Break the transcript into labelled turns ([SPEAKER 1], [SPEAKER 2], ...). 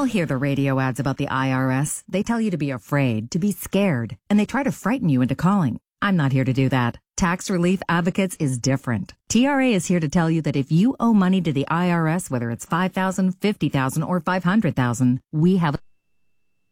[SPEAKER 1] all hear the radio ads about the IRS. They tell you to be afraid, to be scared, and they try to frighten you into calling. I'm not here to do that. Tax Relief Advocates is different. TRA is here to tell you that if you owe money to the IRS, whether it's $5,000, $50,000, or $500,000, we have